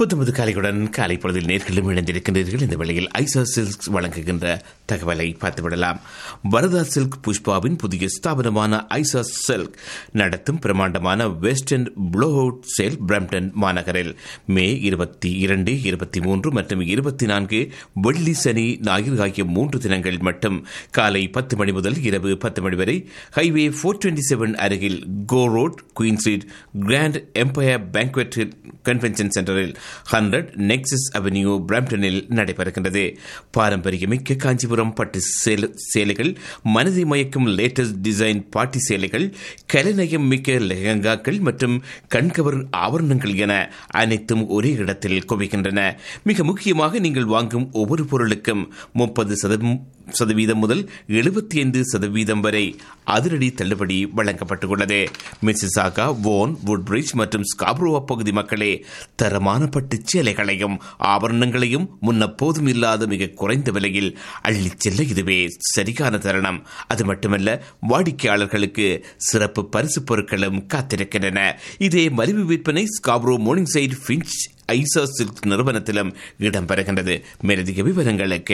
புத்தமது காலையுடன் காலை பொழுதில் நேர்களும் இணைந்திருக்கின்றீர்கள். இந்த வேளையில் ஐசா சில்க் வழங்குகின்ற தகவலை பார்த்துவிடலாம். வரதா சில்க் புஷ்பாவின் புதிய ஸ்தாபனமான ஐசா சில்க் நடத்தும் பிரமாண்டமான வெஸ்ட் எண்ட் ப்ளோஅவுட் சேல் பிரம்டன் மாநகரில் மே 22, 23 மற்றும் 24 வெள்ளி, சனி, ஞாயிறு ஆகிய 3 தினங்கள் மட்டும் காலை 10 மணி முதல் இரவு 10 மணி வரை ஹைவே 427 அருகில் கோ road, queen street, grand Empire banquet convention சென்டரில் 100 நெக்ஸஸ் அவென்யூ பிரம்டனில் நடைபெறுகின்றது. பாரம்பரியமிக்க காஞ்சிபுரம் பட்டு சேலைகள், மனதை மயக்கும் லேட்டஸ்ட் டிசைன் பாட்டி சேலைகள், கலைநயம் மிக்க லெஹங்காக்கள் மற்றும் கண்கவர் ஆபரணங்கள் என அனைத்தும் ஒரே இடத்தில் குவிக்கின்றன. மிக முக்கியமாக நீங்கள் வாங்கும் ஒவ்வொரு பொருளுக்கும் 30% முதல் 75% வரை அதிரடி தள்ளுபடி வழங்கப்பட்டுள்ளது. மிசிசாகா, வோன், வுட்பிரிட்ஜ் மற்றும் ஸ்காப்ரோ பகுதி மக்களே, தரமான பட்டு சேலைகளையும் ஆபரணங்களையும் முன்னப்போதும் இல்லாத மிக குறைந்த விலையில் அள்ளிச் செல்ல இதுவே சரியான தருணம். அது மட்டுமல்ல, வாடிக்கையாளர்களுக்கு சிறப்பு பரிசு பொருட்களும் காத்திருக்கின்றன. இதே மலிவு விற்பனை ஸ்காப்ரோ, மார்னிங் சைட், ஃபின்ச் ஐசா சில்க் நிறுவனத்திலும் இடம்பெறுகின்றது. மேலதிக விவரங்களுக்கு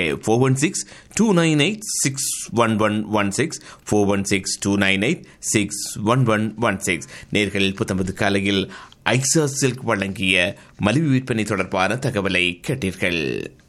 416-298-61116 416-298-61116. நேர்கள் புத்தம்பது காலையில் ஐசா சில்க் வழங்கிய மலிவு விற்பனை தொடர்பான தகவலை கேட்டீர்கள்.